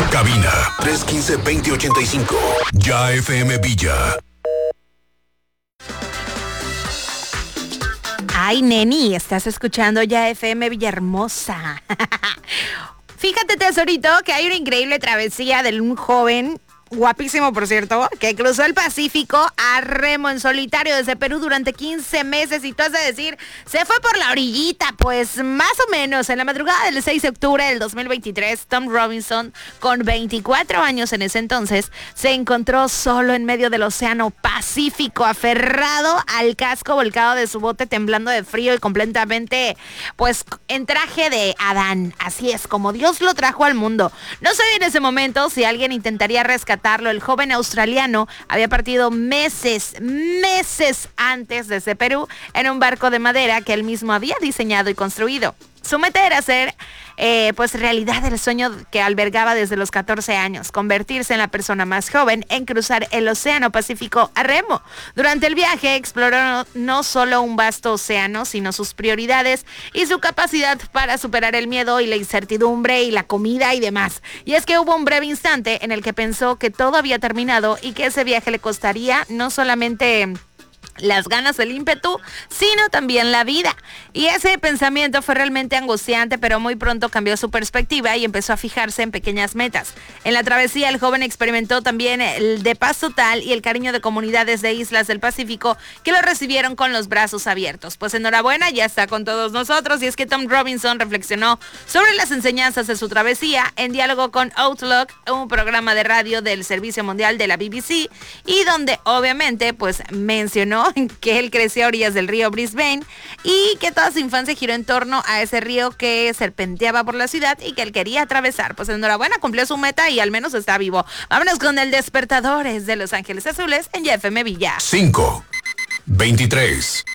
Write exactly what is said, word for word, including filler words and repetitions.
Cabina tres uno cinco, dos cero ocho cinco. Ya F M Villa. Ay, neni, estás escuchando Ya F M Villahermosa. Fíjate, tesorito, que hay una increíble travesía de un joven, guapísimo por cierto, que cruzó el Pacífico a remo en solitario desde Perú durante quince meses. Y tú has de decir, se fue por la orillita. Pues más o menos, en la madrugada del seis de octubre del dos mil veintitrés, Tom Robinson, con veinticuatro años en ese entonces, se encontró solo en medio del océano Pacífico, aferrado al casco volcado de su bote, temblando de frío y completamente, pues, en traje de Adán. Así es, como Dios lo trajo al mundo. No sabía en ese momento si alguien intentaría rescatar. El joven australiano había partido meses, meses antes desde Perú en un barco de madera que él mismo había diseñado y construido. Su meta era hacer eh, pues realidad el sueño que albergaba desde los catorce años, convertirse en la persona más joven en cruzar el océano Pacífico a remo. Durante el viaje exploró no, no solo un vasto océano, sino sus prioridades y su capacidad para superar el miedo y la incertidumbre y la comida y demás. Y es que hubo un breve instante en el que pensó que todo había terminado y que ese viaje le costaría no solamente las ganas, el ímpetu, sino también la vida. Y ese pensamiento fue realmente angustiante, pero muy pronto cambió su perspectiva y empezó a fijarse en pequeñas metas. En la travesía, el joven experimentó también el de paz total y el cariño de comunidades de islas del Pacífico que lo recibieron con los brazos abiertos. Pues enhorabuena, ya está con todos nosotros. Y es que Tom Robinson reflexionó sobre las enseñanzas de su travesía en diálogo con Outlook, un programa de radio del Servicio Mundial de la B B C, y donde obviamente pues mencionó que él creció a orillas del río Brisbane y que toda su infancia giró en torno a ese río que serpenteaba por la ciudad y que él quería atravesar. Pues enhorabuena, cumplió su meta y al menos está vivo. Vámonos con el Despertadores de Los Ángeles Azules en Ya F M Villa. cinco, veintitrés.